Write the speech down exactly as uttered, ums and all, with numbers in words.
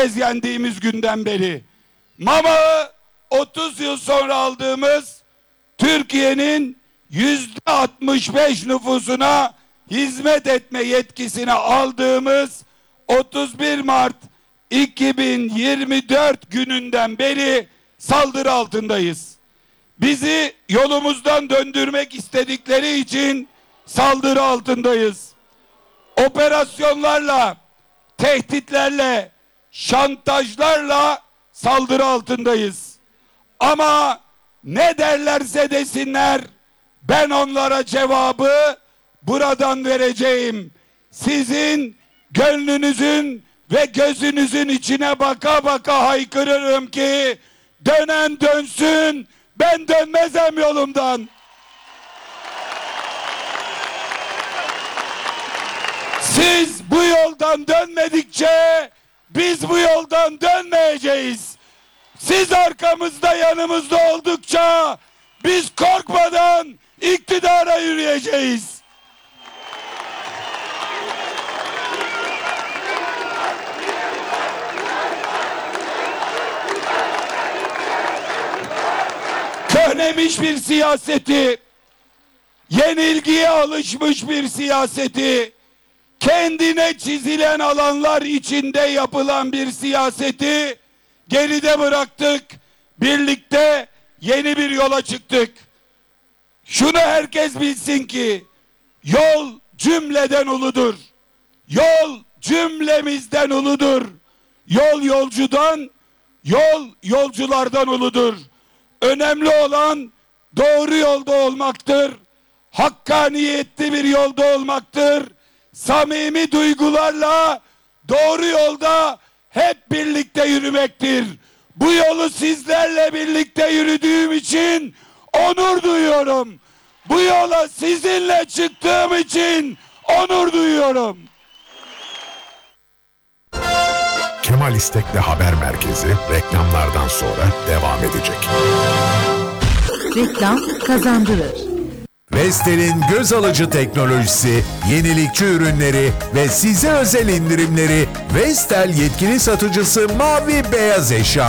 yendiğimiz günden beri. Mamağı otuz yıl sonra aldığımız Türkiye'nin yüzde altmış beş nüfusuna hizmet etme yetkisini aldığımız otuz bir Mart iki bin yirmi dört gününden beri saldırı altındayız. Bizi yolumuzdan döndürmek istedikleri için saldırı altındayız. Operasyonlarla, tehditlerle, şantajlarla saldırı altındayız. Ama ne derlerse desinler, ben onlara cevabı buradan vereceğim. Sizin gönlünüzün ve gözünüzün içine baka baka haykırırım ki dönen dönsün, ben dönmezem yolumdan. Siz bu yoldan dönmedikçe biz bu yoldan dönmeyeceğiz. Siz arkamızda, yanımızda oldukça biz korkmadan iktidara yürüyeceğiz. Köhnemiş bir siyaseti, yenilgiye alışmış bir siyaseti, kendine çizilen alanlar içinde yapılan bir siyaseti geride bıraktık. Birlikte yeni bir yola çıktık. Şunu herkes bilsin ki yol cümleden uludur. Yol cümlemizden uludur. Yol yolcudan, yol yolculardan uludur. Önemli olan doğru yolda olmaktır. Hakkaniyetli bir yolda olmaktır. Samimi duygularla doğru yolda hep birlikte yürümektir. Bu yolu sizlerle birlikte yürüdüğüm için onur duyuyorum. Bu yola sizinle çıktığım için onur duyuyorum. Kemal İstekli Haber Merkezi reklamlardan sonra devam edecek. Reklam kazandırır. Vestel'in göz alıcı teknolojisi, yenilikçi ürünleri ve size özel indirimleri Vestel yetkili satıcısı Mavi Beyaz Eşya